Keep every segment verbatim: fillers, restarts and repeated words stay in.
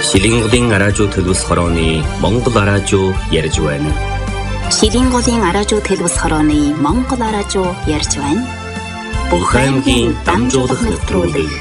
Шилинголын араажуу төлөвс хорооны Монгол араажуу ярьж байна. Шилинголын араажуу төлөвс хорооны Монгол араажуу ярьж байна. Бүх аймгийн дамжуулах нэвтрүүлэг.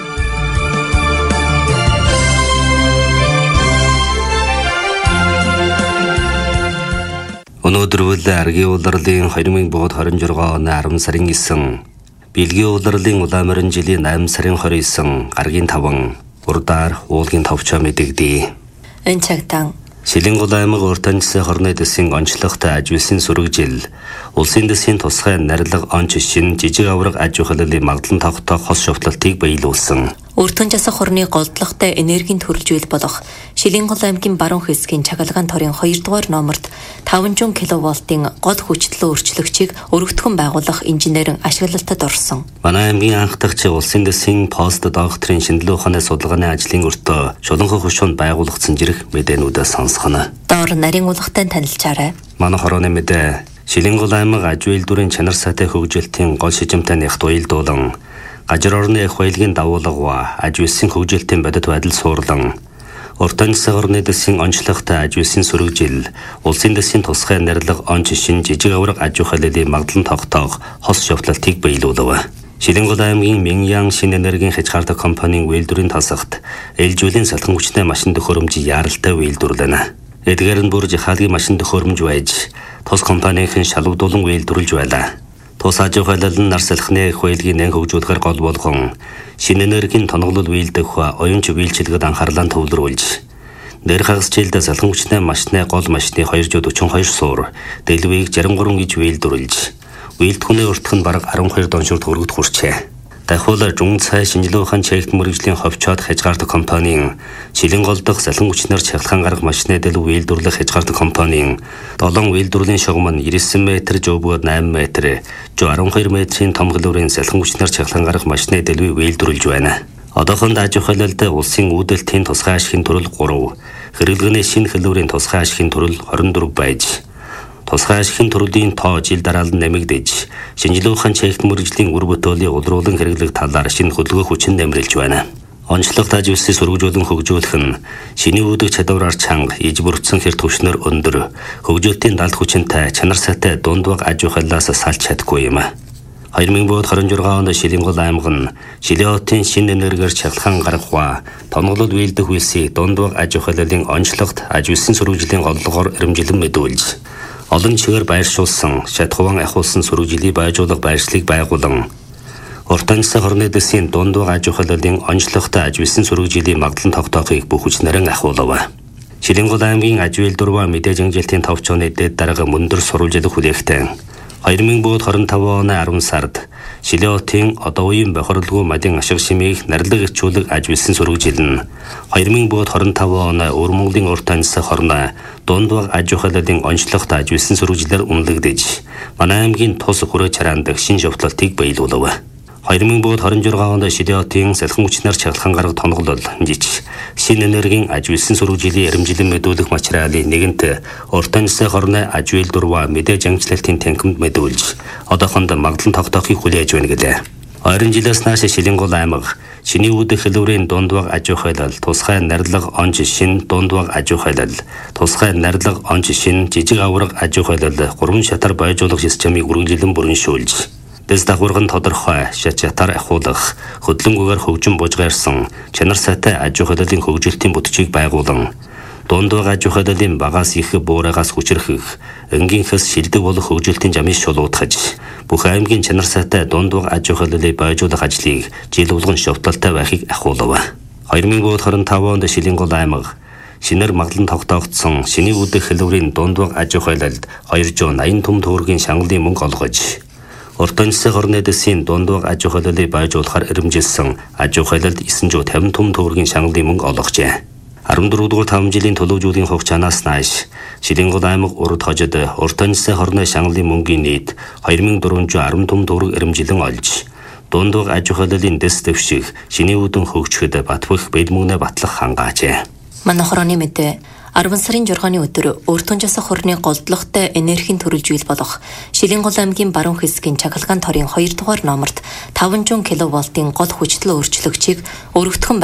Өнөөдөр үл аргийн улирлын хоёр мың двадцать шесть оны арван сарын девять, Бэлгийн улирлын улаан жилийн восемь сарын двадцать девять, гаргийн таван, урдаар уулгийн товчоо мэдэгдээ. Энэ цагтаа Шилингол аймаг Уртан засгийн хорны дэсийн онцлогтой аж үйлсийн сүрэгжил, улсын дэсийн тусгай нарилга онц шин жижиг авраг аж ахуйлын магадлан тогтоох хос шовтлолтыг биелүүлсэн. Уртан засгийн хорны голдлогтой энергийн төрөлжүүл болох Шилингол аймгийн баруун хэсгийн Чагалгаан торын хоёр дугаар номерт таванчуун киловолтын гол хүчлэлөө өөрчлөгчийг өргөтгөн байгуулах инженерийн ашиглалтад орсон. Манай аймгийн анх дахь улсын дэсийн пост докторийн шинжилгээ ухааны судалгааны ажлын өртөө шуланхан хөшөөнд байгуулагдсан зэрэг мэдээнүүдээ сонсгоно. Доор нарийн улгатай танилцаарай. Манай хорооны мэдээ Шилингол аймаг аж үйлдвэрийн чанар сайтай хөгжилтийн гол шижимтэй нягт уялдуулан гажир орны их баялагын дагуулга аж үйлсийн хөгжилтийн бодит байдал суурлан Уртан засгийн хорны дэсийн онцлогтой аж үйлсийн сүрэгжил, улсын дэсийн тусгай нарилга онц шин жижиг авраг аж ахуйлын магадлан тогтоох хос шовтлолтыг биелүүлв. Шилингол аймгийн Миньян шин энергийн хязгаартай компанийн үйлдвэрийн тасагт ээлжүүлийн салхан хүчтэй машин төхөөрөмж яаралтай үйлдвэрлэнэ. Эдгээр нь бүр жихаалгийн машин төхөөрөмж байж, тус компанийн шалгуудуулан үйлдвэрлэж байлаа. Тус аж ахуйлал нь нар салхины их баялагын нэн хөгжүүлэхээр гол болгон шинэ энергийн тоноглол үйлдэх оюунч үйлчилгэд анхаарлаа төвлөрүүлж, нэр хагас жилдээ салхан хүчтэй машины гол машины двести forty-two суур, дэлвийг sixty-three гэж үйлдвэрлэж, үйлдвэхний уртх нь бараг twelve доншорт хүргэж хүрчээ. Дахиулаа жун цай шинжилгээ ухаан чект мөрөгжлийн ховчоод хязгаартай компанийн Шилингол дахь салхан хүчнээр чахалгаан гарах машины дэлв үйлдвэрлэх хязгаартай компанийн долоон үйлдвэрлэлийн шугам нь ninety-nine метр, жөөгөөд eight метр, twelve метрийн том хөлөөрийн салхан хүчнээр чахалгаан гарах машины дэлвийг үйлдвэрлэж байна. Одоохонд аж ахуйлалд улсын үүдэлтийн тусгай ашигын төрөл three, хэрэглэгний шинэ хөлөөрийн тусгай ашигын төрөл twenty-four байж, тусгай ашигын төрлийн тоо жил дараалан нэмэгдэж, шинжилгээ ухаан чект мөрөгжлийн үр бүтээлийн улруулан хэрэглэх талаар шинэ хөдөлгөөн хүчин нэмрэлж байна. Онцлогт аж үйлсийг сургуулиулан хөгжүүлэх нь шиний үүдэх чадвараар чанга, иж бүрдсэн хэр түвшнөр өндөр, хөгжүүлэлтийн далд хүчинтэй, чанар сайтай дунд баг аж ахуйлаас салж чадахгүй юм. twenty twenty-six онд Шилингол аймаг нь Шилиотын шинэ энергиэр чахалгаан гарах ба тоноглол үйлдэх үйлсийг дунд баг аж ахуйлын онцлогт аж үйлсийн сургуулийн голлогоор эрэмжилэн мэдүүлж, олон чигээр байршуулсан, шатхуван ахуулсан сүрэгжилийг байжуулах байршлыг байгуулан, Уртан засгийн хорны дэсийн дунд баг аж ахуйлын онцлогтой аж үйлсийн сүрэгжилийг магадлан тогтоохыг бүх хүчнэрэн ахуулав. Шилингол аймгийн аж үйлдвэр ба мэдээж ангилтын товчооны дэд дарга мөндөр сурвалжлах хүлээгтэн twenty twenty-five оны арван сард Шилиотын одоо үеийн бохирлгүй мадын ашиг шимийг нарилга ирчүүлэг аж үйлсийн сүрэгжил нь twenty twenty-five оны Өвөр Монголын Уртан засгийн хорны дунд баг аж ахуйлын онцлогтой аж үйлсийн сүрэгжилээр үнэлэгдэж, манай аймгийн тус хүрээ чараанд шинэ шовтлолтыг биелүүлв. twenty twenty-six онд Шилиотын салхан хүчнээр чахалгаан гарах тоноглол жиж, шинэ энергийн аж үйлсийн сүрэгжилийн эрэмжилэн мэдүүлэх материалын нэгэнт Уртан засгийн хорны аж үйлдвэр ба мэдээж ангилалтын танхимд мэдүүлж, одоохонд магадлан тогтоохыг хүлээж байна гэлээ. Ойрын жилээс нааш Шилингол аймаг шиний үүдэх хөлөөрийн дунд баг аж ахуйлал, тусгай нарилга онц шин дунд баг аж ахуйлал, тусгай нарилга онц шин жижиг авраг аж ахуйлал гурван шатар байжуулах системийг үргэлжлэн бүрэншүүлж, дэс дагварган тодорхой шатчатаар ахуулах, хөдлөнгөөр хөгжин бужгаарсан, чанар сайтай аж ахуйлын хөгжилтийн бүтцийг байгуулан, дунд баг аж ахуйлын багаас их буураагаас хүчрхэх, энгийнхээс шилдэг болох хөгжилтийн жамыг шулуутгаж, бүх аймгийн чанар сайтай дунд баг аж ахуйлыг байжуулах ажлыг жил болгон шовтлолтой байхыг ахуулав. twenty twenty-five онд Шилингол аймаг шинээр магадлан тогтоогдсон шиний үүдэх хөлөөрийн дунд баг аж ахуйлалд two hundred eighty том төгрөгийн шангалын мөнгө олгож, Уртан засгийн хорны дэсийн дунд баг аж ахуйлыг байжуулахаар эрэмжилсэн аж ахуйлалд nine hundred fifty том төгрөгийн шангалын мөнгө олгожээ. fourteen дугаар five жилийн төлөвлөжүүдийн хугацаанаас нааш Шилингол аймаг урд хожид Уртан засгийн хорны шангалын мөнгөний нийт two thousand four hundred ten том төгрөг эрэмжилэн олж, дунд баг аж ахуйлын дэс дэвших, шиний үүдэн хөгжөхөд батбах бэл мөнгнээ батлах хангаажээ. Манай хорооны мэдээ арван сарын жургааны өдөр Уртан засгийн хорны голдлогтой энергийн төрөлжүүл болох Шилингол аймгийн баруун хэсгийн Чагалгаан торын two дугаар номерт five hundred киловолтын гол хүчлэл өөрчлөгчийг өргөтгөн